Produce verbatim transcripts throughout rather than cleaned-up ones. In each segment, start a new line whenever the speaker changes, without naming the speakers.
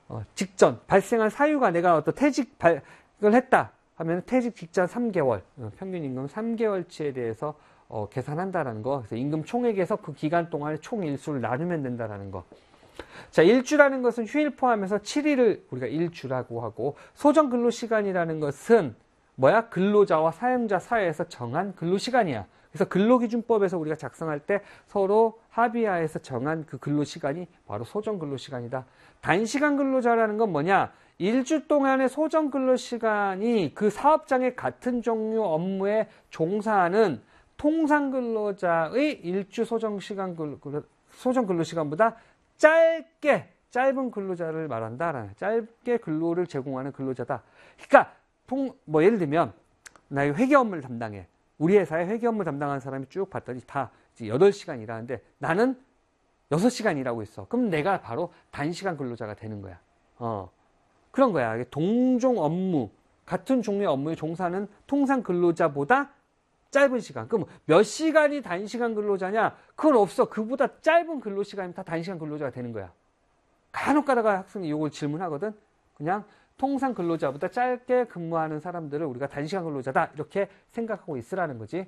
어, 직전 발생한 사유가 내가 어떤 퇴직 발을 했다 하면 퇴직 직전 삼 개월, 어, 평균 임금 삼 개월치에 대해서 어, 계산한다라는 거. 그래서 임금 총액에서 그 기간 동안의 총 일수를 나누면 된다라는 거. 자, 일주라는 것은 휴일 포함해서 칠 일을 우리가 일주라고 하고, 소정 근로 시간이라는 것은 뭐야? 근로자와 사용자 사이에서 정한 근로 시간이야. 그래서 근로기준법에서 우리가 작성할 때 서로 합의하에서 정한 그 근로 시간이 바로 소정 근로 시간이다. 단시간 근로자라는 건 뭐냐? 일주 동안의 소정 근로 시간이 그 사업장의 같은 종류 업무에 종사하는 통상 근로자의 일주 소정 시간 근로, 소정 근로 시간보다 짧게 짧은 근로자를 말한다. 짧게 근로를 제공하는 근로자다. 그러니까 통, 뭐 예를 들면 나 회계 업무를 담당해. 우리 회사에 회계 업무 담당하는 사람이 쭉 봤더니 다 이제 여덟 시간 일하는데 나는 여섯 시간 일하고 있어. 그럼 내가 바로 단시간 근로자가 되는 거야. 어. 그런 거야. 동종 업무, 같은 종류의 업무에 종사하는 통상 근로자보다 짧은 시간. 그럼 몇 시간이 단시간 근로자냐? 그건 없어. 그보다 짧은 근로 시간이면 다 단시간 근로자가 되는 거야. 간혹 가다가 학생이 이걸 질문하거든. 그냥 통상 근로자보다 짧게 근무하는 사람들을 우리가 단시간 근로자다 이렇게 생각하고 있으라는 거지.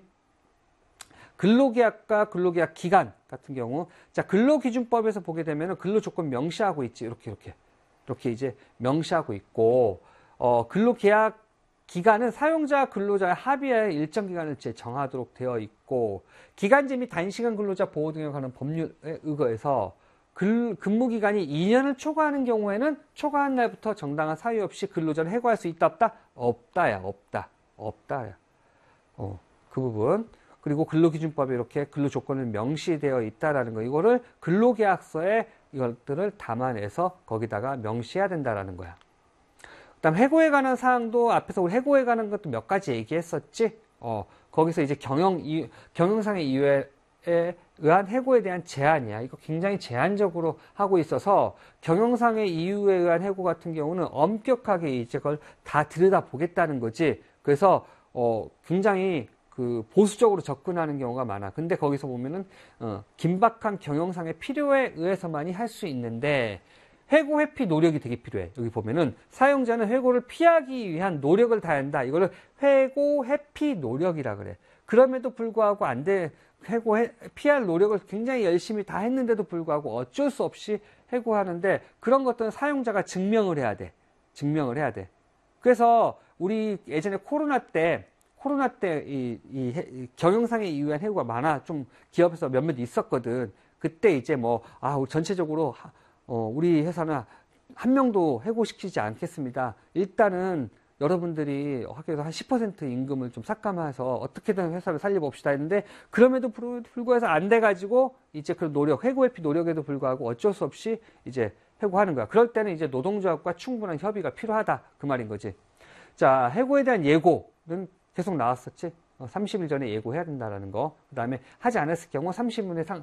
근로계약과 근로계약 기간 같은 경우, 자, 근로기준법에서 보게 되면 근로조건 명시하고 있지. 이렇게 이렇게 이렇게 이제 명시하고 있고, 어, 근로계약 기간은 사용자 근로자의 합의하에 일정 기간을 정하도록 되어 있고, 기간제 및 단시간 근로자 보호 등에 관한 법률에 의거해서 근, 근무기간이 이 년을 초과하는 경우에는 초과한 날부터 정당한 사유 없이 근로자를 해고할 수 있다 없다? 없다야. 없다. 없다야. 어, 그 부분. 그리고 근로기준법에 이렇게 근로조건을 명시되어 있다라는 거. 이거를 근로계약서에 이것들을 담아내서 거기다가 명시해야 된다라는 거야. 그다음 해고에 관한 사항도 앞에서 우리 해고에 관한 것도 몇 가지 얘기했었지. 어, 거기서 이제 경영 이, 경영상의 이유에 의한 해고에 대한 제한이야. 이거 굉장히 제한적으로 하고 있어서 경영상의 이유에 의한 해고 같은 경우는 엄격하게 이제 그걸 다 들여다 보겠다는 거지. 그래서 어, 굉장히 그 보수적으로 접근하는 경우가 많아. 근데 거기서 보면은 어, 긴박한 경영상의 필요에 의해서만이 할 수 있는데, 해고 회피 노력이 되게 필요해. 여기 보면은 사용자는 해고를 피하기 위한 노력을 다해야 한다. 이거를 해고 회피 노력이라 그래. 그럼에도 불구하고 안 돼. 해고 해, 피할 노력을 굉장히 열심히 다 했는데도 불구하고 어쩔 수 없이 해고하는데, 그런 것들은 사용자가 증명을 해야 돼. 증명을 해야 돼. 그래서 우리 예전에 코로나 때 코로나 때 이, 이, 이 경영상의 이유한 해고가 많아. 좀 기업에서 몇몇 있었거든. 그때 이제 뭐, 아, 전체적으로, 어, 우리 회사는 한 명도 해고시키지 않겠습니다. 일단은 여러분들이 학교에서 한 십 퍼센트 임금을 좀 삭감해서 어떻게든 회사를 살려봅시다 했는데, 그럼에도 불구해서 안 돼가지고 이제 그 노력, 해고 회피 노력에도 불구하고 어쩔 수 없이 이제 해고하는 거야. 그럴 때는 이제 노동조합과 충분한 협의가 필요하다. 그 말인 거지. 자, 해고에 대한 예고는 계속 나왔었지. 삼십 일 전에 예고해야 된다라는 거. 그 다음에 하지 않았을 경우 삼십 일에 상,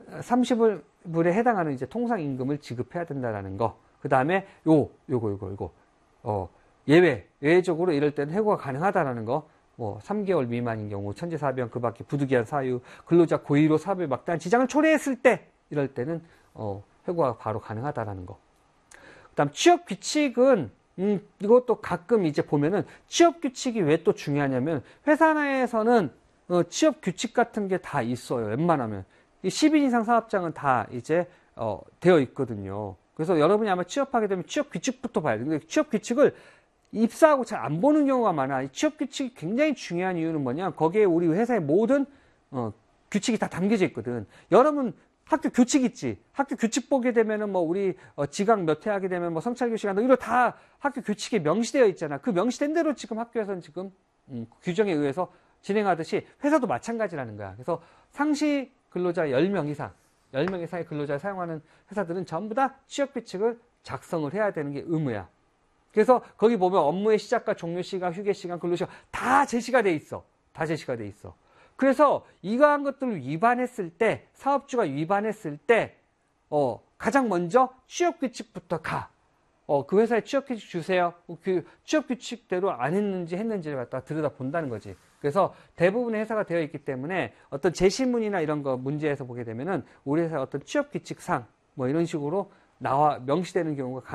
삼십 일에 해당하는 이제 통상 임금을 지급해야 된다라는 거. 그 다음에 요, 요거, 요거, 요거. 어, 예외, 예외적으로 이럴 때는 해고가 가능하다라는 거. 뭐, 삼 개월 미만인 경우, 천재사변, 그 밖에 부득이한 사유, 근로자 고의로 사업에 막대한 지장을 초래했을 때, 이럴 때는, 어, 해고가 바로 가능하다라는 거. 그 다음, 취업 규칙은 음, 이것도 가끔 이제 보면은 취업 규칙이 왜 또 중요하냐면, 회사 내에서는 어, 취업 규칙 같은 게 다 있어요. 웬만하면. 이 십 인 이상 사업장은 다 이제 어, 되어 있거든요. 그래서 여러분이 아마 취업하게 되면 취업 규칙부터 봐야 돼요. 근데 취업 규칙을 입사하고 잘 안 보는 경우가 많아. 이 취업 규칙이 굉장히 중요한 이유는 뭐냐? 거기에 우리 회사의 모든 어, 규칙이 다 담겨져 있거든. 여러분 학교 규칙 있지. 학교 규칙 보게 되면은 뭐 우리 어 지각 몇 회 하게 되면 뭐 성찰교 시간 이거 다 학교 규칙에 명시되어 있잖아. 그 명시된 대로 지금 학교에서는 지금 음, 규정에 의해서 진행하듯이 회사도 마찬가지라는 거야. 그래서 상시 근로자 열 명 이상, 열 명 이상의 근로자를 사용하는 회사들은 전부 다 취업 규칙을 작성을 해야 되는 게 의무야. 그래서 거기 보면 업무의 시작과 종료 시간, 휴게 시간, 근로 시간 다 제시가 돼 있어. 다 제시가 돼 있어. 그래서 이러한 것들을 위반했을 때, 사업주가 위반했을 때, 어, 가장 먼저 취업규칙부터 가. 어, 그 회사에 취업규칙 주세요. 그 취업규칙대로 안 했는지 했는지를 갖다 들여다 본다는 거지. 그래서 대부분의 회사가 되어 있기 때문에 어떤 제시문이나 이런 거 문제에서 보게 되면은 우리 회사의 어떤 취업규칙상 뭐 이런 식으로 나와 명시되는 경우가